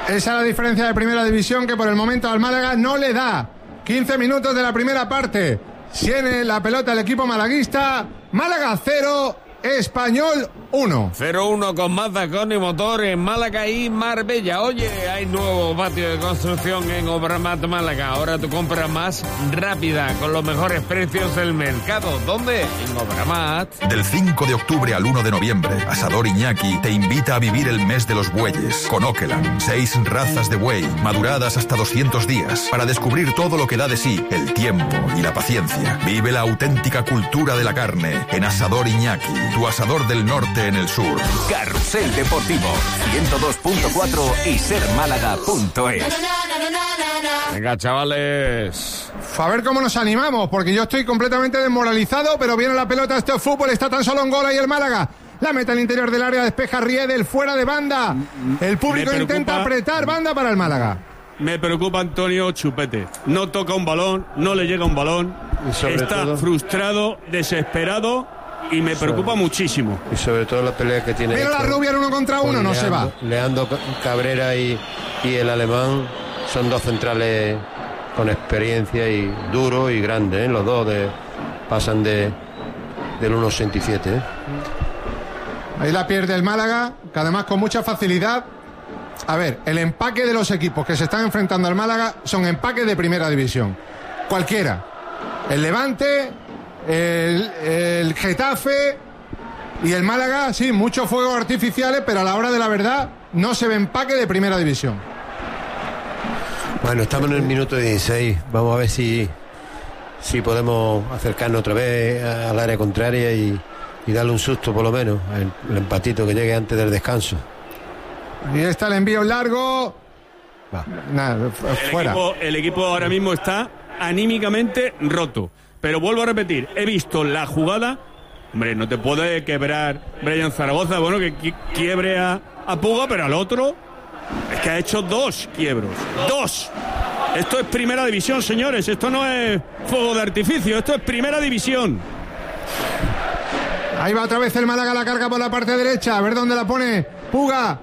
Esa es la diferencia de primera división que por el momento al Málaga no le da. 15 minutos de la primera parte. Tiene la pelota el equipo malaguista. Málaga 0, Español 1. 0-1 con Mazda con y motor en Málaga y Marbella. Oye, hay nuevo patio de construcción en Obramat Málaga. Ahora tu compra más rápida con los mejores precios del mercado. ¿Dónde? En Obramat. Del 5 de octubre al 1 de noviembre, Asador Iñaki te invita a vivir el mes de los bueyes con Okeland. 6 razas de buey, maduradas hasta 200 días, para descubrir todo lo que da de sí el tiempo y la paciencia. Vive la auténtica cultura de la carne en Asador Iñaki, tu asador del norte en el sur. Carrusel Deportivo 102.4 y sermálaga.es. Venga, chavales. A ver cómo nos animamos, porque yo estoy completamente desmoralizado, pero viene la pelota, este fútbol está tan solo en gol ahí el Málaga. La meta al interior del área, despeja Riedel, fuera de banda. El público intenta apretar banda para el Málaga. Me preocupa Antonio Chupete. No toca un balón, no le llega un balón. Está frustrado, desesperado y me preocupa muchísimo. Y sobre todo la pelea que tiene. Mira la rubia en 1 contra 1, no se va. Leandro Cabrera y el alemán son dos centrales con experiencia y duro y grande, ¿eh? Los dos pasan del 1,67. Ahí la pierde el Málaga, que además con mucha facilidad. A ver, el empaque de los equipos que se están enfrentando al Málaga son empaques de primera división. Cualquiera. El Levante, el Getafe y el Málaga, sí, muchos fuegos artificiales, pero a la hora de la verdad no se ve empaque de primera división. Bueno, estamos en el minuto 16. Vamos a ver si podemos acercarnos otra vez al área contraria y darle un susto por lo menos, el empatito que llegue antes del descanso. Y está el envío largo. Nada, fuera. El equipo ahora mismo está anímicamente roto. Pero vuelvo a repetir, he visto la jugada. Hombre, no te puede quebrar Brian Zaragoza. Bueno, que quiebre a Puga, pero al otro es que ha hecho 2 quiebros. 2. Esto es primera división, señores. Esto no es fuego de artificio. Esto es primera división. Ahí va otra vez el Málaga, la carga por la parte derecha. A ver dónde la pone Puga.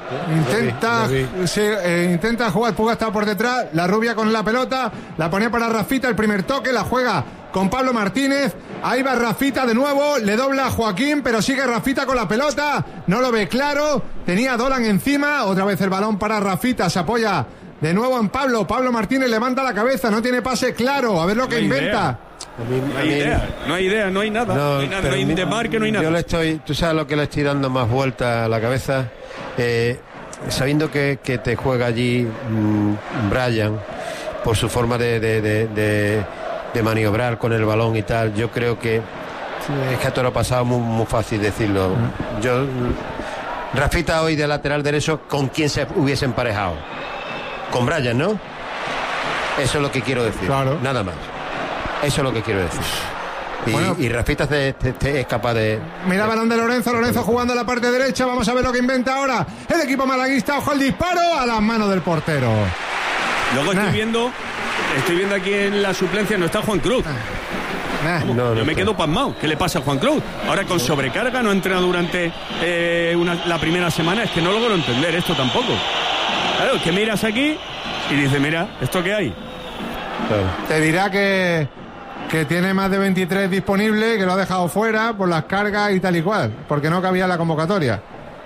Intenta jugar, Puga está por detrás, la rubia con la pelota, la pone para Rafita, el primer toque, la juega con Pablo Martínez, ahí va Rafita de nuevo, le dobla a Joaquín, pero sigue Rafita con la pelota, no lo ve claro, tenía a Dolan encima, otra vez el balón para Rafita, se apoya de nuevo en Pablo Martínez levanta la cabeza, no tiene pase claro, a ver lo que inventa. No hay idea, no hay nada. No hay desmarque, no hay nada. Yo tú sabes lo que le estoy dando más vuelta a la cabeza, sabiendo que te juega allí Brian por su forma de maniobrar con el balón y tal. Yo creo que es que a todo lo pasado muy fácil decirlo. Rafita hoy de lateral derecho, ¿con quién se hubiese emparejado? Con Brian, ¿no? Eso es lo que quiero decir, claro. Nada más. Eso es lo que quiero decir. Y Rafita es capaz de... Mira balón de Lorenzo jugando a la parte derecha. Vamos a ver lo que inventa ahora el equipo malaguista. Ojo al disparo a las manos del portero. Luego estoy viendo aquí en la suplencia, no está Juan Cruz. Yo me quedo pasmado. ¿Qué le pasa a Juan Cruz? Ahora con sobrecarga, no ha entrenado durante la primera semana. Es que no logro entender esto tampoco. Claro, es que miras aquí y dices, mira, ¿esto qué hay? Claro. Te dirá que tiene más de 23 disponibles, que lo ha dejado fuera por las cargas y tal y cual, porque no cabía la convocatoria.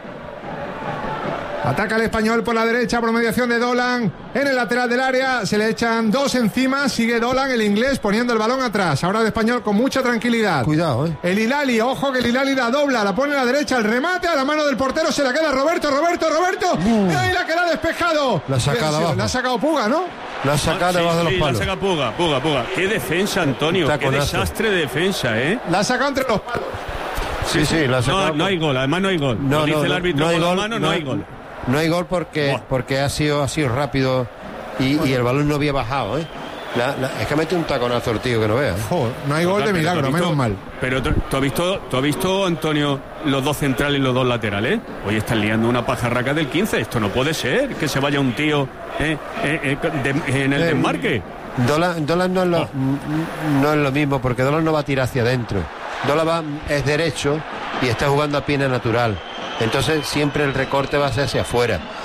Ataca el Español por la derecha, por mediación de Dolan en el lateral del área, se le echan 2 encima, sigue Dolan, el inglés, poniendo el balón atrás. Ahora el Español con mucha tranquilidad. Cuidado, El Hilali, ojo que el Hilali la dobla, la pone a la derecha, el remate a la mano del portero, se la queda Roberto. Y ahí la que la ha despejado. La ha sacado Puga, ¿no? La ha sacado debajo de los palos. La saca Puga. Qué defensa, Antonio. Qué desastre de defensa, La ha sacado entre los palos. Sí, la ha sacado. No hay gol, además no hay gol. No, dice el árbitro no hay gol, no hay gol. No hay gol porque ha sido rápido y el balón no había bajado, es que mete un taconazo el tío que no veas. No hay gol de milagro, menos mal. Pero ¿tú has visto, Antonio, los 2 centrales y los 2 laterales? Hoy están liando una pajarraca del 15. Esto no puede ser, que se vaya un tío en el desmarque. Dolan no es lo mismo, porque Dolan no va a tirar hacia adentro. Dolan es derecho y está jugando a pierna natural. Entonces siempre el recorte va a ser hacia afuera.